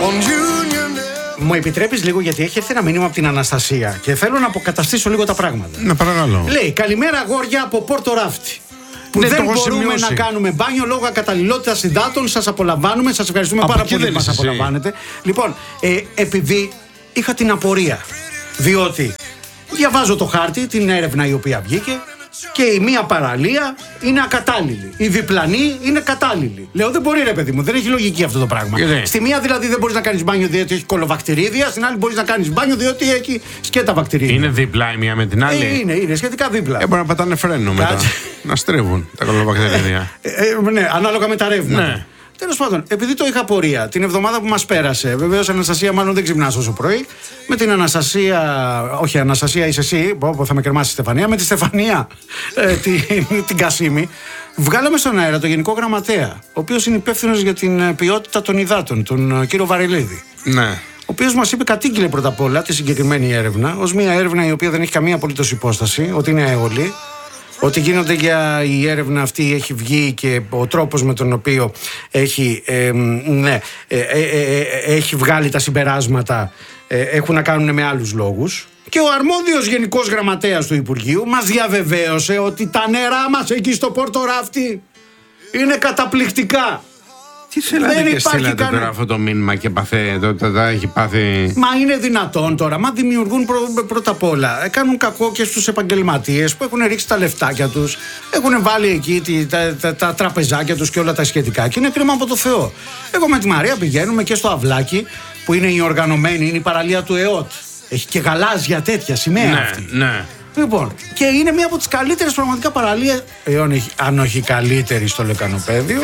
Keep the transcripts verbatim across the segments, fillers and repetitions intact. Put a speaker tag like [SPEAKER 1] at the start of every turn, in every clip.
[SPEAKER 1] Μου επιτρέπεις λίγο, γιατί έχει έρθει ένα μήνυμα από την Αναστασία και θέλω να αποκαταστήσω λίγο τα πράγματα.
[SPEAKER 2] Να παρακαλώ.
[SPEAKER 1] Λέει: καλημέρα, αγόρια από Πόρτο Ράφτη. Που
[SPEAKER 2] Ναι,
[SPEAKER 1] δεν μπορούμε
[SPEAKER 2] σημειώσει.
[SPEAKER 1] να κάνουμε μπάνιο λόγω ακαταλληλότητας υδάτων. Σας απολαμβάνουμε, σας ευχαριστούμε
[SPEAKER 2] Από
[SPEAKER 1] πάρα
[SPEAKER 2] εκεί
[SPEAKER 1] πολύ
[SPEAKER 2] δεν
[SPEAKER 1] που μας
[SPEAKER 2] είσαι εσύ.
[SPEAKER 1] απολαμβάνετε. Λοιπόν, ε, επειδή είχα την απορία, διότι διαβάζω το χάρτη, την έρευνα η οποία βγήκε, και η μία παραλία είναι ακατάλληλη. Η διπλανή είναι κατάλληλη. Λέω: δεν μπορεί, ρε παιδί μου, δεν έχει λογική αυτό το πράγμα.
[SPEAKER 2] Γιατί?
[SPEAKER 1] Στη μία δηλαδή δεν μπορείς να κάνεις μπάνιο διότι έχει κολοβακτηρίδια, στην άλλη μπορείς να κάνεις μπάνιο διότι έχει σκέτα βακτηρίδια.
[SPEAKER 2] Είναι δίπλα η μία με την άλλη.
[SPEAKER 1] Ε, είναι, είναι σχετικά δίπλα.
[SPEAKER 2] Ε, μπορεί να πατάνε φρένο μετά.
[SPEAKER 1] Κάτσε.
[SPEAKER 2] Να στρίβουν τα κολοβακτηρίδια.
[SPEAKER 1] Ε, ε, ναι, ανάλογα με τα ρεύματα.
[SPEAKER 2] Ναι.
[SPEAKER 1] Τέλος πάντων, επειδή το είχα πορεία την εβδομάδα που μας πέρασε, βεβαίως Αναστασία, μάλλον δεν ξυπνάς όσο πρωί. Με την Αναστασία, όχι, Αναστασία είσαι εσύ, πω, πω, θα με κρεμάσει η Στεφανία. Με τη Στεφανία, ε, την, την Κασίμη, βγάλαμε στον αέρα το Γενικό Γραμματέα, ο οποίος είναι υπεύθυνος για την ποιότητα των υδάτων, τον ε, κύριο Βαρελίδη.
[SPEAKER 2] Ναι.
[SPEAKER 1] Ο οποίος μας είπε, κατήγγειλε πρώτα απ' όλα τη συγκεκριμένη έρευνα, ως μια έρευνα η οποία δεν έχει καμία απολύτως υπόσταση, ότι είναι αεολή. Ότι γίνονται για η έρευνα αυτή έχει βγει και ο τρόπος με τον οποίο έχει, ε, ναι, ε, ε, ε, ε, έχει βγάλει τα συμπεράσματα ε, έχουν να κάνουν με άλλους λόγους. Και ο αρμόδιος Γενικός Γραμματέας του Υπουργείου μας διαβεβαίωσε ότι τα νερά μας εκεί στο Πόρτο Ράφτη είναι καταπληκτικά.
[SPEAKER 2] Τι θέλατε
[SPEAKER 1] Δεν
[SPEAKER 2] και
[SPEAKER 1] υπάρχει
[SPEAKER 2] στείλατε
[SPEAKER 1] κανένα-
[SPEAKER 2] τώρα αυτό το μήνυμα και παθέ, το, το, το, έχει πάθει.
[SPEAKER 1] Μα είναι δυνατόν τώρα, μα δημιουργούν πρω- πρώτα απ' όλα. ε, Κάνουν κακό και στους επαγγελματίες που έχουν ρίξει τα λεφτάκια τους, έχουν βάλει εκεί τη- τα, τα, τα τραπεζάκια τους και όλα τα σχετικά. Και είναι κρίμα από το Θεό. Εγώ με τη Μαρία πηγαίνουμε και στο Αυλάκι, που είναι η οργανωμένη, είναι η παραλία του ΕΟΤ. Έχει και γαλάζια τέτοια σημαία
[SPEAKER 2] Ναι,
[SPEAKER 1] αυτή.
[SPEAKER 2] ναι.
[SPEAKER 1] Λοιπόν, και είναι μία από τις καλύτερες πραγματικά παραλίες, ε, αν όχι- αν όχι καλύτερη στο Λεκανοπέδιο,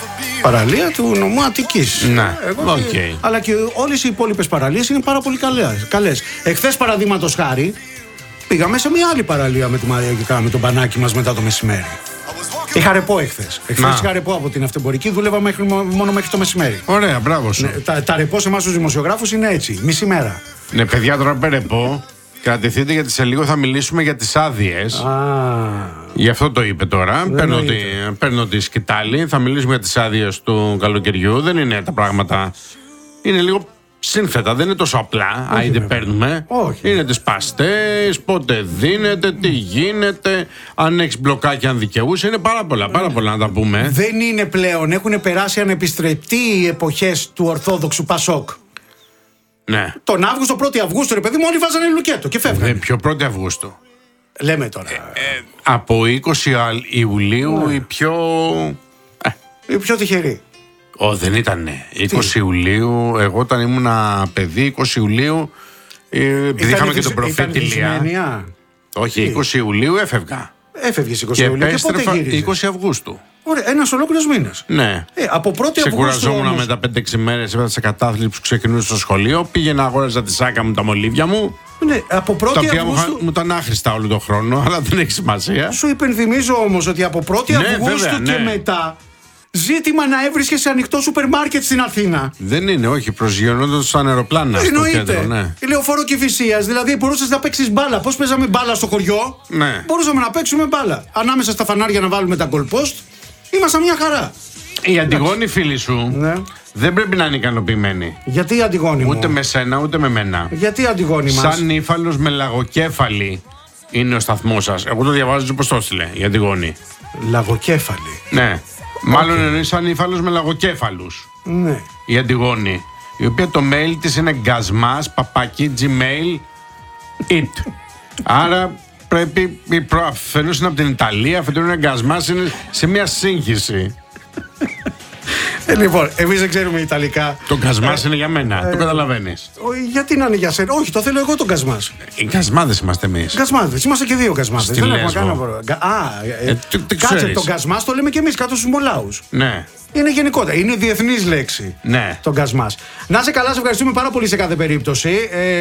[SPEAKER 1] παραλία του νομού Αττικής.
[SPEAKER 2] Ναι,
[SPEAKER 1] Εγώ
[SPEAKER 2] οκ.
[SPEAKER 1] και- Αλλά και όλες οι υπόλοιπες παραλίες είναι πάρα πολύ καλές. καλές. Εχθές, παραδείγματος χάρη, πήγαμε σε μια άλλη παραλία με τη Μαρία και κάναμε τον μπανάκι μας μετά το μεσημέρι. Είχα ρεπό εχθές. Εχθές
[SPEAKER 2] Να.
[SPEAKER 1] είχα ρεπό από την αυτεμπορική, δούλευα μέχρι, μόνο μέχρι το μεσημέρι.
[SPEAKER 2] Ωραία, μπράβο σου.
[SPEAKER 1] Ναι, τα, τα ρεπό σε εμάς τους δημοσιογράφους είναι έτσι, μισή μέρα.
[SPEAKER 2] Ναι, παιδιά, τώρα περεπώ. Κρατηθείτε γιατί σε λίγο θα μιλήσουμε για τις άδειες.
[SPEAKER 1] Α,
[SPEAKER 2] Γι' αυτό το είπε τώρα. Παίρνω τη,
[SPEAKER 1] εννοείται.
[SPEAKER 2] παίρνω τη σκητάλη. Θα μιλήσουμε για τις άδειες του καλοκαιριού. Δεν είναι τα πράγματα. Είναι λίγο σύνθετα. Δεν είναι τόσο απλά. Άιντε παίρνουμε.
[SPEAKER 1] Όχι.
[SPEAKER 2] Είναι τις παστές, πότε δίνεται, τι γίνεται, αν έχεις μπλοκάκια, αν δικαιούσε. Είναι πάρα πολλά, πάρα πολλά να τα πούμε.
[SPEAKER 1] δεν είναι πλέον, έχουν περάσει ανεπιστρεπτοί οι εποχές του Ορθόδοξου Πασόκ.
[SPEAKER 2] Ναι.
[SPEAKER 1] Τον Αύγουστο, πρώτη Αυγούστου, ρε παιδί μου, όλοι βάζανε λουκέτο και φεύγανε.
[SPEAKER 2] Δεν, πιο πρώτη Αυγούστου.
[SPEAKER 1] Λέμε τώρα.
[SPEAKER 2] Ε, από είκοσι Ιουλίου η πιο. Ε,
[SPEAKER 1] Οι πιο τυχεροί.
[SPEAKER 2] Ω, δεν ήταν. είκοσι Ιουλίου, εγώ όταν ήμουνα παιδί, είκοσι Ιουλίου, ε, επειδή είχαμε και τον προφήτη Ηλία. Όχι, είκοσι Ιουλίου έφευγα.
[SPEAKER 1] Έφευγε είκοσι
[SPEAKER 2] Και
[SPEAKER 1] Ιουλίου και πότε
[SPEAKER 2] επέστρεφα
[SPEAKER 1] γύριζε.
[SPEAKER 2] είκοσι Αυγούστου.
[SPEAKER 1] Ωραία, ένας ολόκληρος μήνας.
[SPEAKER 2] Ναι.
[SPEAKER 1] Ε, από πρώτη Αυγούστου
[SPEAKER 2] Ξεκουραζόμουν
[SPEAKER 1] όμως,
[SPEAKER 2] μετά πέντε έξι μέρες, έπαθα σε κατάθλιψη που ξεκινούσε στο σχολείο. Πήγαινα, αγόραζα τη σάκα μου, τα μολύβια μου.
[SPEAKER 1] ναι, από
[SPEAKER 2] Τα
[SPEAKER 1] πρώτη
[SPEAKER 2] οποία μου, είχαν-
[SPEAKER 1] Αυγούστου.
[SPEAKER 2] μου ήταν άχρηστα όλο τον χρόνο, αλλά δεν έχει σημασία.
[SPEAKER 1] Σου υπενθυμίζω όμως ότι από πρώτη
[SPEAKER 2] Ναι,
[SPEAKER 1] Αυγούστου
[SPEAKER 2] βέβαια,
[SPEAKER 1] και
[SPEAKER 2] ναι.
[SPEAKER 1] μετά ζήτημα να έβρισκες σε ανοιχτό σούπερ μάρκετ στην Αθήνα.
[SPEAKER 2] Δεν είναι, όχι, προσγειωνόταν στο αεροπλάνα στο
[SPEAKER 1] Εννοείται.
[SPEAKER 2] κέντρο, ναι.
[SPEAKER 1] Η Λεωφόρο Κηφισίας, δηλαδή μπορούσες να παίξεις μπάλα. Πώς παίζαμε μπάλα στο χωριό,
[SPEAKER 2] Ναι.
[SPEAKER 1] μπορούσαμε να παίξουμε μπάλα. Ανάμεσα στα φανάρια να βάλουμε τα goalpost, ήμασταν μια χαρά.
[SPEAKER 2] Η Αντιγόνη φίλη σου
[SPEAKER 1] Ναι.
[SPEAKER 2] δεν πρέπει να είναι ικανοποιημένη.
[SPEAKER 1] Γιατί η Αντιγόνη μου.
[SPEAKER 2] Ούτε με σένα, ούτε με μένα.
[SPEAKER 1] Γιατί η Αντιγόνη μας.
[SPEAKER 2] Σαν ύφαλος με λαγοκέφαλη είναι ο σταθμός σας. Εγώ το διαβάζω πώς το έστειλε η Αντιγόνη.
[SPEAKER 1] Λαγοκέφαλη.
[SPEAKER 2] Ναι. Μάλλον εννοεί σαν ύφαλος με λαγοκέφαλους.
[SPEAKER 1] Ναι.
[SPEAKER 2] Η Αντιγόνη. Η οποία το mail της είναι γκασμάς, παπάκι, gmail, it. Άρα πρέπει η προ... αφενός είναι από την Ιταλία, αφετέρου είναι γκασμάς, είναι σε μια σύγχυση.
[SPEAKER 1] Ε, λοιπόν, εμείς δεν ξέρουμε Ιταλικά.
[SPEAKER 2] Το γκασμάς είναι για μένα, το καταλαβαίνεις.
[SPEAKER 1] Ο, γιατί να είναι για σένα. Όχι, το θέλω εγώ τον Κασμάς.
[SPEAKER 2] Οι γκασμάδες είμαστε εμείς.
[SPEAKER 1] Γκασμάδες. Είμαστε και δύο Κασμάδες.
[SPEAKER 2] Στη
[SPEAKER 1] Δεν έχουμε
[SPEAKER 2] Λέσβο.
[SPEAKER 1] κανένα πρόβλημα. Κα- Α, ε,
[SPEAKER 2] Ε, τι- τι
[SPEAKER 1] κάτσε,
[SPEAKER 2] ξέρεις.
[SPEAKER 1] τον Κασμάς το λέμε και εμείς κάτω στους Μολάους.
[SPEAKER 2] Ναι.
[SPEAKER 1] Είναι γενικότερα. Είναι διεθνής λέξη.
[SPEAKER 2] Ναι.
[SPEAKER 1] Τον Κασμάς. Να σε καλά, σε ευχαριστούμε πάρα πολύ σε κάθε περίπτωση. Ε,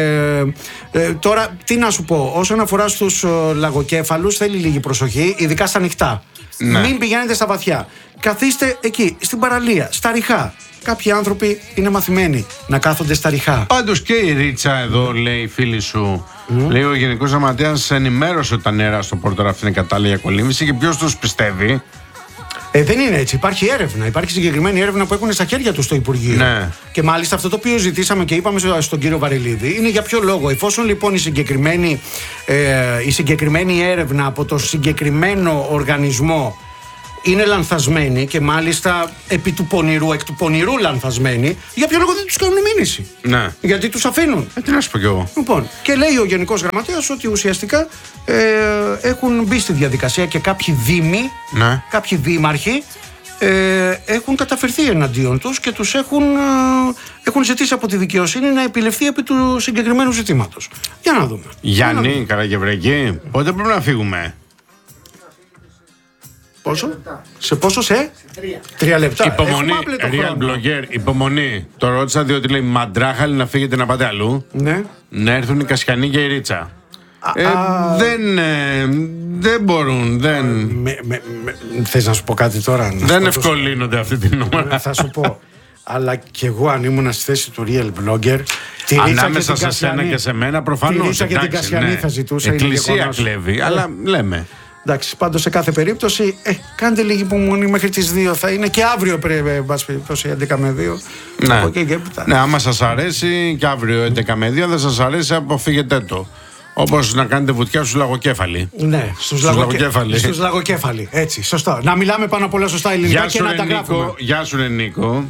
[SPEAKER 1] ε, τώρα, τι να σου πω. Όσον αφορά στους ε, λαγοκέφαλους, θέλει λίγη προσοχή, ειδικά στα ανοιχτά.
[SPEAKER 2] Ναι.
[SPEAKER 1] Μην πηγαίνετε στα βαθιά. Καθίστε εκεί, στην παραλία, στα ριχά. Κάποιοι άνθρωποι είναι μαθημένοι να κάθονται στα ριχά.
[SPEAKER 2] Πάντως και η Ρίτσα εδώ λέει η φίλη σου. Λέει ο Γενικός Γραμματέας ενημέρωσε ότι τα νερά στο Πόρτο Ράφτη είναι κατάλληλα για κολύμβηση και ποιος τους πιστεύει.
[SPEAKER 1] Ε, δεν είναι έτσι. Υπάρχει έρευνα. Υπάρχει συγκεκριμένη έρευνα που έχουν στα χέρια του στο Υπουργείο.
[SPEAKER 2] Ναι.
[SPEAKER 1] Και μάλιστα αυτό το οποίο ζητήσαμε και είπαμε στον κύριο Βαρελίδη είναι για ποιο λόγο. Εφόσον λοιπόν η συγκεκριμένη, ε, η συγκεκριμένη έρευνα από το συγκεκριμένο οργανισμό είναι λανθασμένη και μάλιστα επί του πονηρού, εκ του πονηρού λανθασμένη, για ποιο λόγο δεν τους κάνουν μήνυση?
[SPEAKER 2] Ναι.
[SPEAKER 1] Γιατί τους αφήνουν.
[SPEAKER 2] Ε, τι να σου πω κι εγώ.
[SPEAKER 1] Λοιπόν, και λέει ο Γενικός Γραμματέας ότι ουσιαστικά ε, έχουν μπει στη διαδικασία και κάποιοι δήμοι,
[SPEAKER 2] Ναι.
[SPEAKER 1] κάποιοι δήμαρχοι ε, έχουν καταφερθεί εναντίον τους και τους έχουν, ε, έχουν ζητήσει από τη δικαιοσύνη να επιληφθεί επί του συγκεκριμένου ζητήματος. Για να δούμε.
[SPEAKER 2] Γιάννη, Καραγευρέκη, πότε πρέπει να φύγουμε?
[SPEAKER 1] Πόσο? Σε πόσο? Σε τρία, τρία λεπτά.
[SPEAKER 2] Υπομονή,
[SPEAKER 1] Έχουμε άπλετο
[SPEAKER 2] real
[SPEAKER 1] χρόνο.
[SPEAKER 2] blogger, υπομονή. Το ρώτησα διότι λέει μαντράχαλοι να φύγετε να πάτε αλλού.
[SPEAKER 1] Ναι.
[SPEAKER 2] Να έρθουν οι Κασιανοί και η Ρίτσα. Ε,
[SPEAKER 1] α.
[SPEAKER 2] δεν, ε, δεν μπορούν, δεν,
[SPEAKER 1] Με, με, με, θες να σου πω κάτι τώρα? Να
[SPEAKER 2] δεν
[SPEAKER 1] σου πω
[SPEAKER 2] ευκολύνονται αυτή την ώρα.
[SPEAKER 1] τόσο- Θα σου πω. Αλλά κι εγώ αν ήμουν στη θέση του real blogger, τη Ρίτσα
[SPEAKER 2] Ανάμεσα
[SPEAKER 1] και
[SPEAKER 2] σε
[SPEAKER 1] την
[SPEAKER 2] σένα
[SPEAKER 1] Κασιανή-
[SPEAKER 2] και σε μένα
[SPEAKER 1] τη
[SPEAKER 2] προφανώς.
[SPEAKER 1] Ρίτσα και την
[SPEAKER 2] εντάξει,
[SPEAKER 1] Κασιανή
[SPEAKER 2] ναι.
[SPEAKER 1] θα ζητούσα. είναι
[SPEAKER 2] Εκκλησία
[SPEAKER 1] γεγονός.
[SPEAKER 2] κλέβει,
[SPEAKER 1] Ε,
[SPEAKER 2] αλλά λέμε.
[SPEAKER 1] Εντάξει, πάντως σε κάθε περίπτωση, ε, κάντε λίγη υπομονή μέχρι τις δύο. Θα είναι και αύριο πρέπει, εν πάση περιπτώσει, έντεκα με δύο.
[SPEAKER 2] Ναι.
[SPEAKER 1] Από εκεί και έπειτα.
[SPEAKER 2] Ναι, άμα σας αρέσει και αύριο έντεκα με δύο, δεν σας αρέσει, αποφύγετε το. Όπως να κάνετε βουτιά στους λαγοκέφαλοι.
[SPEAKER 1] Ναι, στους,
[SPEAKER 2] Στους
[SPEAKER 1] λαγοκε...
[SPEAKER 2] λαγοκέφαλοι.
[SPEAKER 1] στους λαγοκέφαλοι. Έτσι, σωστό. Να μιλάμε πάνω απ' όλα σωστά ελληνικά
[SPEAKER 2] Γεια
[SPEAKER 1] και
[SPEAKER 2] σου,
[SPEAKER 1] να
[SPEAKER 2] ρε,
[SPEAKER 1] τα γράφουμε.
[SPEAKER 2] Νίκο. Γεια σου, ρε, Νίκο.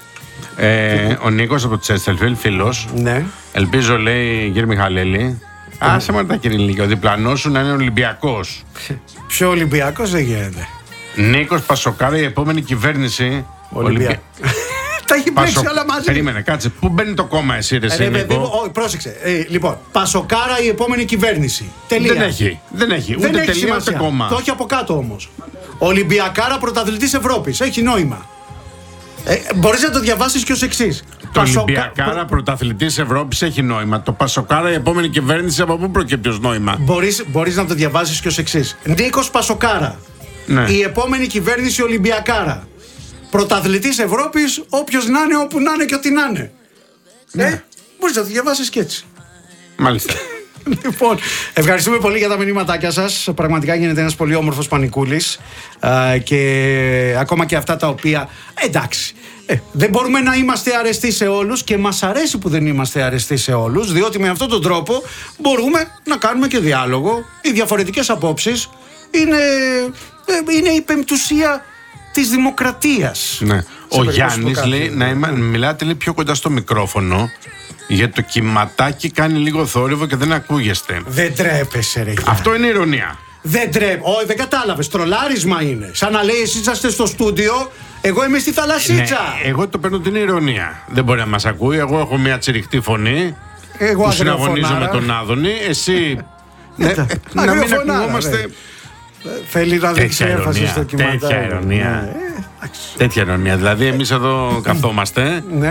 [SPEAKER 2] Ε, ο Νίκος από Τσέστελφιλ, φίλος.
[SPEAKER 1] Ναι.
[SPEAKER 2] Ελπίζω, λέει, κύριε Μιχαλέλη. Άσε με τα κύριε Νίκο. Ο διπλανός σου να είναι Ολυμπιακός.
[SPEAKER 1] Πιο Ολυμπιακός δεν γίνεται.
[SPEAKER 2] Νίκος Πασοκάρα, η επόμενη κυβέρνηση.
[SPEAKER 1] Ολυμπιακό. Τα έχει παίξει
[SPEAKER 2] Πασο-
[SPEAKER 1] όλα μαζί.
[SPEAKER 2] Περίμενε, κάτσε. Πού μπαίνει το κόμμα, εσύ, ρε,
[SPEAKER 1] Ε,
[SPEAKER 2] εσύ,
[SPEAKER 1] ρε, παιδί μου,
[SPEAKER 2] Νίκο?
[SPEAKER 1] όχι, πρόσεξε. Ε, λοιπόν, Πασοκάρα η επόμενη κυβέρνηση. Τελεία.
[SPEAKER 2] Δεν έχει. Δεν έχει. Ούτε
[SPEAKER 1] Δεν έχει
[SPEAKER 2] τελεία, ούτε
[SPEAKER 1] σημασία.
[SPEAKER 2] κόμμα.
[SPEAKER 1] Το έχει από κάτω όμως. Ολυμπιακάρα πρωταθλητής Ευρώπης. Έχει νόημα. Ε, μπορείς να το διαβάσεις και ως εξής.
[SPEAKER 2] Το Ολυμπιακάρα πρωταθλητής Ευρώπης έχει νόημα. Το Πασοκάρα, η επόμενη κυβέρνηση, από πού προκύπτει ως νόημα?
[SPEAKER 1] Μπορείς, μπορείς να το διαβάσεις και ως εξής. Νίκος Πασοκάρα.
[SPEAKER 2] Ναι.
[SPEAKER 1] Η επόμενη κυβέρνηση Ολυμπιακάρα. Πρωταθλητής Ευρώπης, όποιος να είναι, όπου να είναι και ό,τι να είναι.
[SPEAKER 2] Ναι.
[SPEAKER 1] Ε, μπορείς να το διαβάσεις και έτσι.
[SPEAKER 2] Μάλιστα.
[SPEAKER 1] Λοιπόν, ευχαριστούμε πολύ για τα μηνύματάκια σας. Πραγματικά γίνεται ένας πολύ όμορφος πανικούλης. Α, και ακόμα και αυτά τα οποία. Εντάξει. Ε, δεν μπορούμε να είμαστε αρεστοί σε όλους και μας αρέσει που δεν είμαστε αρεστοί σε όλους, διότι με αυτόν τον τρόπο μπορούμε να κάνουμε και διάλογο. Οι διαφορετικές απόψεις είναι, ε, είναι η πεμπτουσία της δημοκρατίας.
[SPEAKER 2] Ναι.
[SPEAKER 1] Σε
[SPEAKER 2] Ο
[SPEAKER 1] περίπτωση
[SPEAKER 2] Γιάννης
[SPEAKER 1] που
[SPEAKER 2] λέει
[SPEAKER 1] κάτι-
[SPEAKER 2] να είμα- μιλάτε λέει πιο κοντά στο μικρόφωνο, γιατί το κυματάκι κάνει λίγο θόρυβο και δεν ακούγεστε.
[SPEAKER 1] Δεν τρέπεσαι, ρε. Γιάννη.
[SPEAKER 2] Αυτό είναι ηρωνία.
[SPEAKER 1] Δεν τρέπει. Όχι, δεν κατάλαβες. Τρολάρισμα είναι. Σαν να λέει εσείς είσαστε στο στούντιο, εγώ είμαι στη θαλασσίτσα.
[SPEAKER 2] Ναι, εγώ το παίρνω την ηρωνία. Δεν μπορεί να μας ακούει. Εγώ έχω μια τσιριχτή φωνή
[SPEAKER 1] Εγώ
[SPEAKER 2] που συναγωνίζω με
[SPEAKER 1] αγριοφωνάρα.
[SPEAKER 2] τον Άδωνη. Εσύ. ναι,
[SPEAKER 1] τα-
[SPEAKER 2] να μην
[SPEAKER 1] αγριοφωνάρα,
[SPEAKER 2] ακουγόμαστε.
[SPEAKER 1] ρε. Θέλει να δείξει
[SPEAKER 2] Τέτοια
[SPEAKER 1] έμφαση
[SPEAKER 2] ηρωνία.
[SPEAKER 1] στο κειμενάκι.
[SPEAKER 2] Τέτοια ηρωνία.
[SPEAKER 1] Ναι, ε, εντάξει.
[SPEAKER 2] Τέτοια ηρωνία. Δηλαδή, εμείς εδώ καθόμαστε.
[SPEAKER 1] Ναι.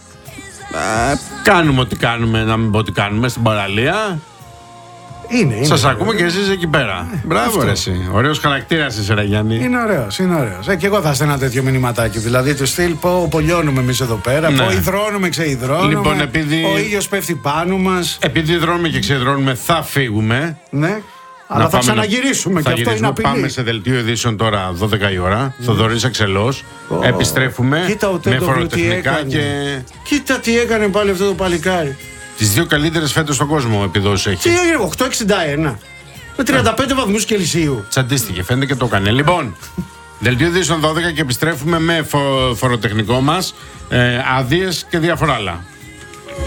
[SPEAKER 2] α, κάνουμε ό,τι κάνουμε, να μην πω τι κάνουμε στην παραλία.
[SPEAKER 1] Είναι, είναι.
[SPEAKER 2] Σας
[SPEAKER 1] ωραίο.
[SPEAKER 2] ακούμε και εσείς εκεί πέρα. Μπράβο,
[SPEAKER 1] αυτό.
[SPEAKER 2] ρε εσύ. Ωραίος χαρακτήρας είσαι, ρε Γιάννη.
[SPEAKER 1] Είναι ωραίος, είναι ωραίος. Ε, και εγώ θα στέλνα ένα τέτοιο μηνυματάκι. Δηλαδή του στυλ πω πολιώνουμε εμείς εδώ πέρα,
[SPEAKER 2] Ναι.
[SPEAKER 1] πω υδρώνουμε, ξεϊδρώνουμε.
[SPEAKER 2] Λοιπόν, επειδή-
[SPEAKER 1] Ο ήλιος πέφτει πάνω μας.
[SPEAKER 2] Επειδή δρόμοι και ξεδρώνουμε, θα φύγουμε.
[SPEAKER 1] Ναι. Αλλά θα
[SPEAKER 2] πάμε να-
[SPEAKER 1] ξαναγυρίσουμε
[SPEAKER 2] θα
[SPEAKER 1] και αυτό είναι
[SPEAKER 2] γυρίσουμε.
[SPEAKER 1] απειλή.
[SPEAKER 2] Πάμε σε δελτίο ειδήσεων τώρα δώδεκα η ώρα. Θοδωρής Αξελός.
[SPEAKER 1] Ω.
[SPEAKER 2] Επιστρέφουμε
[SPEAKER 1] Κοίτα ο
[SPEAKER 2] με
[SPEAKER 1] Τέντογλου τι
[SPEAKER 2] φοροτεχνικά
[SPEAKER 1] έκανε.
[SPEAKER 2] και
[SPEAKER 1] Κοίτα τι έκανε πάλι αυτό το παλικάρι.
[SPEAKER 2] τις δύο καλύτερες φέτος στον κόσμο επιδόσεις
[SPEAKER 1] Τι
[SPEAKER 2] έχει.
[SPEAKER 1] έγινε, οκτακόσια εξήντα ένα. Με τριάντα πέντε βαθμούς Κελσίου.
[SPEAKER 2] Τσαντίστηκε, φαίνεται και το έκανε. Λοιπόν, δελτίο ειδήσεων δώδεκα και επιστρέφουμε με φο- φοροτεχνικό μας, ε, άδειες και διάφορα άλλα.